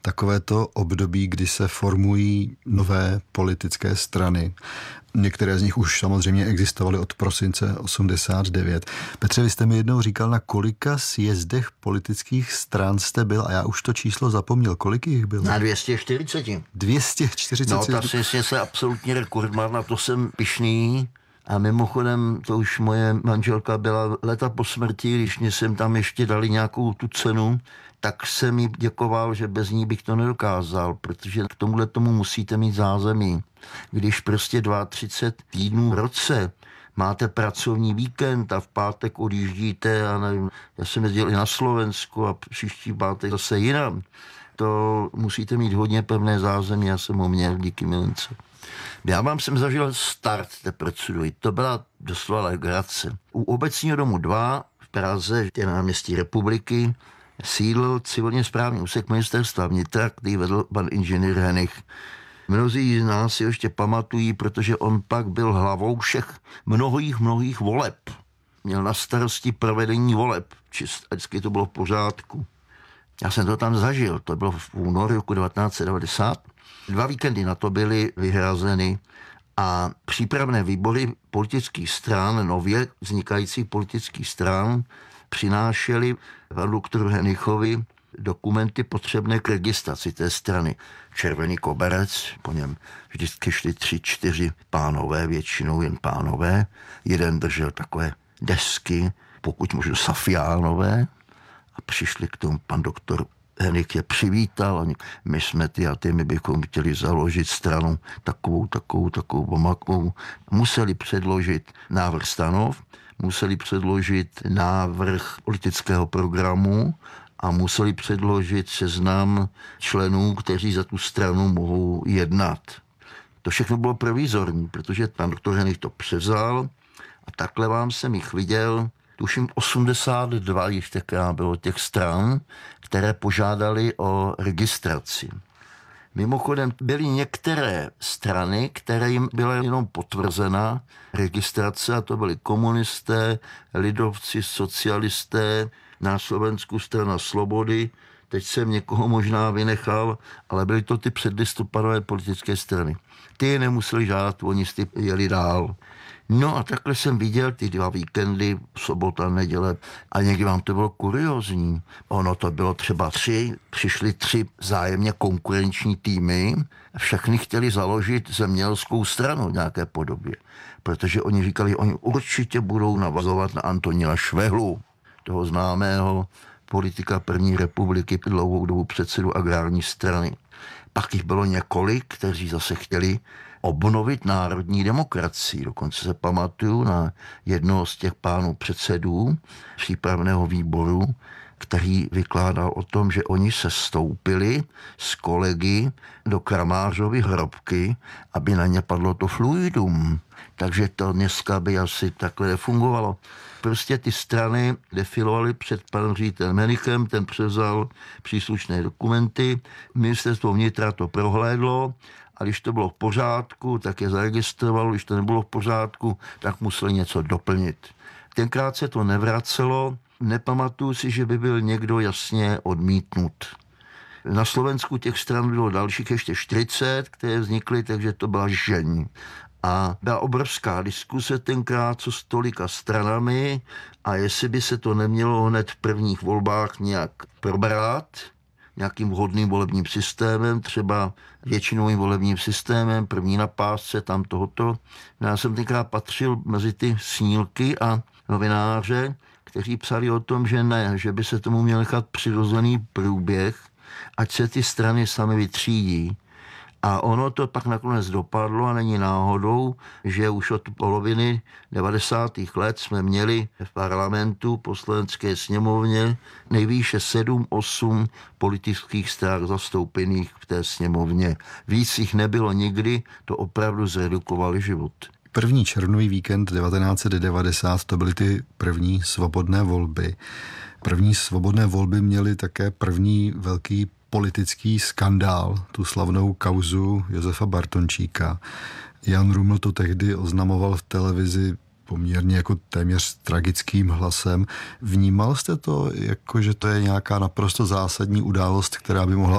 takovéto období, kdy se formují nové politické strany. Některé z nich už samozřejmě existovaly od prosince 89. Petře, vy jste mi jednou říkal, na kolika sjezdech politických stran jste byl a já už to číslo zapomněl. Kolik jich bylo? Na 240. 240. No, ta se absolutně rekordman, na to jsem pyšný. A mimochodem, to už moje manželka byla leta po smrti, když mě jsem tam ještě dali nějakou tu cenu, tak jsem jí děkoval, že bez ní bych to nedokázal, protože k tomuhle tomu musíte mít zázemí. Když prostě 32 týdnů v roce máte pracovní víkend a v pátek odjíždíte, a nevím, já jsem jezdil i na Slovensku a příští pátek zase jinam, to musíte mít hodně pevné zázemí, já jsem ho měl díky milence. Já vám jsem zažil start té procedury, to byla doslova legrace. U obecního domu 2 v Praze, na náměstí Republiky, sídlil civilně správní úsek ministerstva vnitra, který vedl pan inženýr Henich. Mnozí z nás si ještě pamatují, protože on pak byl hlavou všech mnohých voleb. Měl na starosti provedení voleb, vždycky to bylo v pořádku. Já jsem to tam zažil, to bylo v únoru roku 1990. 2 víkendy na to byly vyhrazeny a přípravné výbory politických stran, nově vznikajících politických stran, přinášeli panu doktoru Henichovi dokumenty potřebné k registraci té strany. Červený koberec, po něm vždycky šli 3-4 pánové, většinou jen pánové. Jeden držel takové desky, pokud možno safiánové, a přišli k tomu, pan doktor Henich je přivítal, my jsme ty a ty, my bychom chtěli založit stranu takovou pomakou. Museli předložit návrh stanov, museli předložit návrh politického programu a museli předložit seznam členů, kteří za tu stranu mohou jednat. To všechno bylo provizorní, protože pan doktor Henich to převzal a takhle vám jsem jich viděl, tuším 82 jich tenkrát bylo těch stran, které požádali o registraci. Mimochodem byly některé strany, které jim byla jenom potvrzena registrace, a to byli komunisté, lidovci, socialisté, na Slovensku strana Slobody, teď jsem někoho možná vynechal, ale byly to ty předlistopadové politické strany. Ty nemuseli žádat, oni si jeli dál. No a takhle jsem viděl ty 2 víkendy, sobota, neděle, a někdy vám to bylo kuriózní. Ono to bylo třeba 3, přišly 3 vzájemně konkurenční týmy, všechny chtěli založit zemědělskou stranu v nějaké podobě, protože oni říkali, oni určitě budou navazovat na Antonína Švehlu, toho známého politika první republiky, dlouhou dobu předsedu agrární strany. Pak jich bylo několik, kteří zase chtěli obnovit národní demokracii. Dokonce se pamatuju na jednoho z těch pánů předsedů přípravného výboru, který vykládal o tom, že oni se stoupili s kolegy do Kramářovy hrobky, aby na ně padlo to fluidum. Takže to dneska by asi takhle nefungovalo. Prostě ty strany defilovaly před panem ředitelem Henichem, ten převzal příslušné dokumenty, ministerstvo vnitra to prohlédlo a když to bylo v pořádku, tak je zaregistrovalo, když to nebylo v pořádku, tak museli něco doplnit. Tenkrát se to nevracelo, nepamatuju si, že by byl někdo jasně odmítnut. Na Slovensku těch stran bylo dalších ještě 40, které vznikly, takže to byla žeň. A byla obrovská diskuse tenkrát, co s tolika stranami a jestli by se to nemělo hned v prvních volbách nějak probrat, nějakým vhodným volebním systémem, třeba většinovým volebním systémem, první na pásce, tam tohoto. Já jsem tenkrát patřil mezi ty snílky a novináře, kteří psali o tom, že ne, že by se tomu měl nechat přirozený průběh, ať se ty strany sami vytřídí. A ono to pak nakonec dopadlo a není náhodou, že už od poloviny 90. let jsme měli v parlamentu, poslanecké sněmovně, nejvýše 7-8 politických stran zastoupených v té sněmovně. Víc jich nebylo nikdy, to opravdu zredukovali život. První červnový víkend 1990 to byly ty první svobodné volby. První svobodné volby měly také první velký politický skandál, tu slavnou kauzu Josefa Bartončíka. Jan Ruml to tehdy oznamoval v televizi poměrně jako téměř tragickým hlasem. Vnímal jste to jako, že to je nějaká naprosto zásadní událost, která by mohla